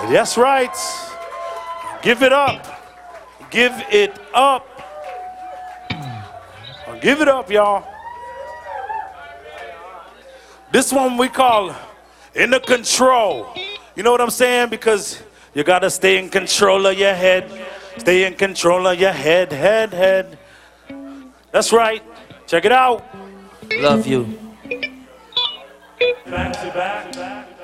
That's right. Give it up. Give it up. Give it up, y'all. This one we call Inner Control. You know what I'm saying? Because you gotta stay in control of your head. Stay in control of your head. That's right. Check it out. Love you. Back to back.